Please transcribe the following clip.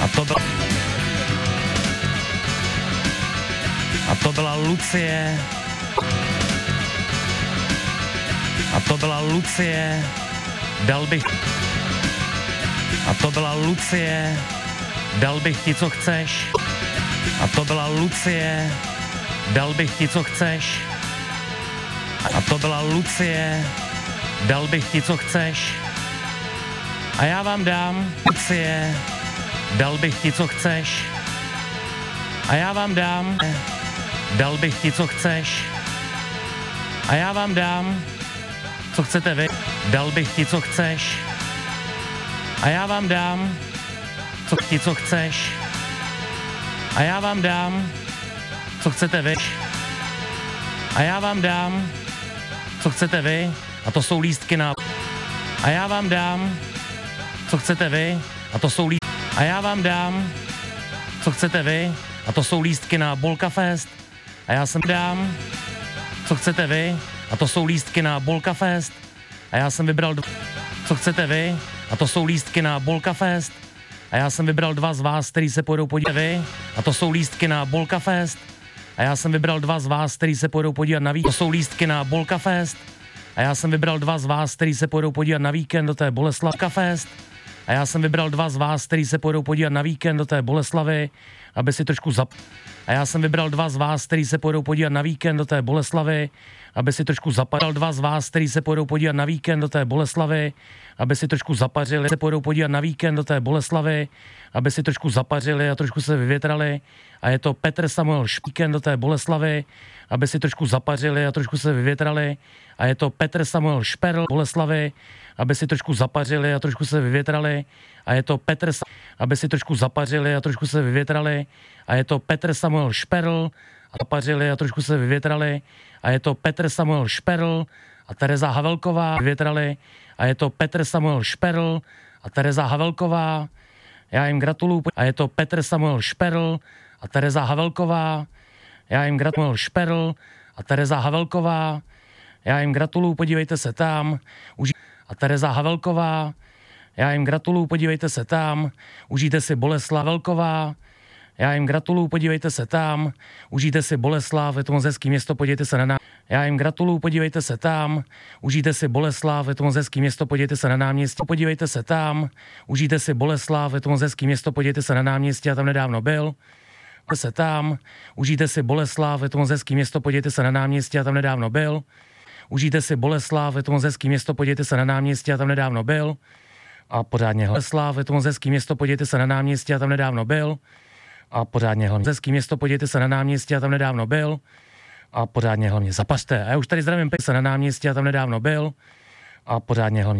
A to byla Lucie. A to byla Lucie. Dal bych. A to byla Lucie. Dal bych ti, co chceš. A to byla Lucie. Dal bych ti, co chceš. A to byla Lucie. Dal bych ti, co chceš. A já vám dám Lucie. Dal bych ti, co chceš. A já vám dám. Dal bych ti, co chceš. A já vám dám, co chcete vy. Dal bych ti, co chceš. A já vám dám, co chceš. A já vám dám, co chcete vy. A já vám dám, co chcete vy. A to jsou lístky na. A já vám dám, co chcete vy. A to jsou lístky. A já vám dám, co chcete vy. A to jsou lístky na Bolka Fest. A já jsem dám, co chcete vy. A to jsou lístky na Bolka Fest. A já jsem vybral, co chcete vy. A to jsou lístky na Bolka Fest. A já jsem vybral 2 z vás, který se pojedou podívat vy. A to jsou lístky na Bolka Fest. A já jsem vybral 2 z vás, který se pojedou podívat na víkend. To jsou lístky na Bolka Fest. A já jsem vybral 2 z vás, který se pojedou podívat na víkend do té Boleslavka Fest. A já jsem vybral 2 z vás, který se pojedou podívat na víkend do té Boleslavy, aby si trošku A já jsem vybral 2 z vás, který se pojedou podívat na víkend do té Boleslavy, aby si trošku zapadal 2 z vás, který se pojedou podívat na víkend do té Boleslavy, aby si trošku zapařili, se pojedou podívat na víkend do té Boleslavy, aby si trošku zapařili a trošku se vyvětrali. A je to Petr Samuel Špíken do té Boleslavy, aby si trošku zapařili a trošku se vyvětrali. A je to Petr Samuel Šperl Boleslavy, aby si trošku zapařili a trošku se vyvětrali. A je to Petr, aby si trošku zapařili a trošku se vyvětrali. A je to Petr Samuel Šperl a zapařili a trošku se vyvětrali. A je to Petr Samuel Šperl a Tereza Havelková vyvětrali. A je to Petr Samuel Šperl a Tereza Havelková. Já jim gratuluju. A je to Petr Samuel Šperl a Tereza Havelková. Já jim gratuluju. Šperl a Tereza Havelková. Já jim gratuluju, podívejte se tam. A Tereza Havelková. Já jim gratuluju, podívejte se tam. Užijte si Boleslav Velková. Já jim gratuluju, podívejte se tam. Užijte si Boleslav, je to moc hezký město, podívejte se na náměstí. Já jim gratuluju, podívejte se tam. Užijte si Boleslav, je to moc hezký město, podívejte se na náměstí. Podívejte se tam. Užijte si Boleslav, je to moc hezký město, podívejte se na náměstí, já tam nedávno byl. Se tam. Užijte si Boleslav, je to moc hezký město, podívejte se na náměstí, já tam nedávno byl. Užijte si Boleslav, je to moc hezký město, podívejte se na náměstí, já tam nedávno byl. A pořádně Boleslav, je to moc hezký město, podívejte se na náměstí, já tam nedávno byl. A pořádně hlavně hezký město, podívejte se na náměstí, já tam nedávno byl. A pořádně hlavně zapařte. A já už tady zdravím se na náměstí, já tam nedávno byl. A pořádně hlavně